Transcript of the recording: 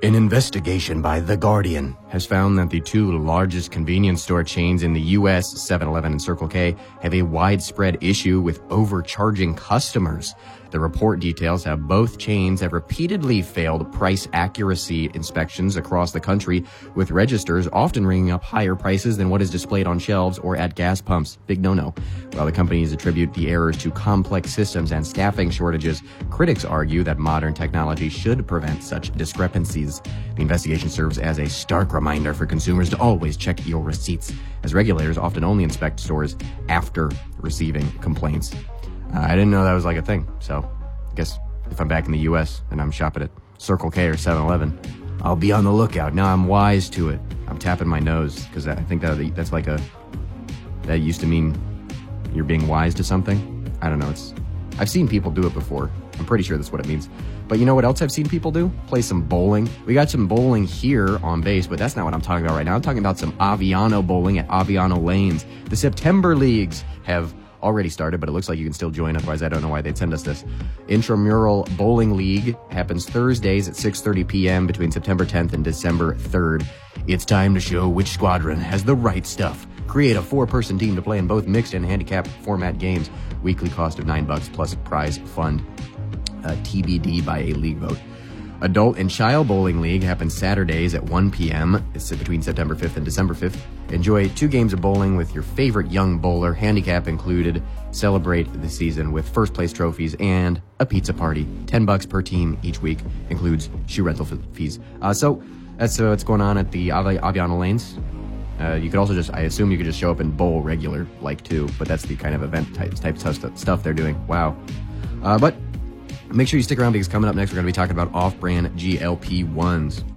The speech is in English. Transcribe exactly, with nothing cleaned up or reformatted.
An investigation by The Guardian has found that the two largest convenience store chains in the U S, seven eleven and Circle K, have a widespread issue with overcharging customers. The report details how both chains have repeatedly failed price accuracy inspections across the country, with registers often ringing up higher prices than what is displayed on shelves or at gas pumps. Big no-no. While the companies attribute the errors to complex systems and staffing shortages, critics argue that modern technology should prevent such discrepancies. The investigation serves as a stark reminder for consumers to always check your receipts, as regulators often only inspect stores after receiving complaints. Uh, I didn't know that was like a thing, so I guess if I'm back in the U S and I'm shopping at Circle K or seven eleven, I'll be on the lookout. Now I'm wise to it. I'm tapping my nose because I think that that's like a, that used to mean you're being wise to something. I don't know. It's, I've seen people do it before. I'm pretty sure that's what it means. But you know what else I've seen people do? Play some bowling. We got some bowling here on base, but that's not what I'm talking about right now. I'm talking about some Aviano bowling at Aviano Lanes. The September leagues have already started, but it looks like you can still join. Otherwise, I don't know why they'd send us this. Intramural Bowling League happens Thursdays at six thirty p.m. between September tenth and December third. It's time to show which squadron has the right stuff. Create a four-person team to play in both mixed and handicap format games. Weekly cost of nine bucks plus prize fund. Uh, T B D by a league vote. Adult and Child Bowling League happens Saturdays at one p.m. It's between September fifth and December fifth. Enjoy two games of bowling with your favorite young bowler, handicap included. Celebrate the season with first place trophies and a pizza party. Ten bucks per team each week. Includes shoe rental fees. Uh, so that's uh, what's going on at the Avi- Aviano Lanes. Uh, you could also just, I assume you could just show up and bowl regular, like too, but that's the kind of event type, type stuff, stuff they're doing. Wow. Uh, but make sure you stick around because coming up next, we're going to be talking about off-brand G L P ones.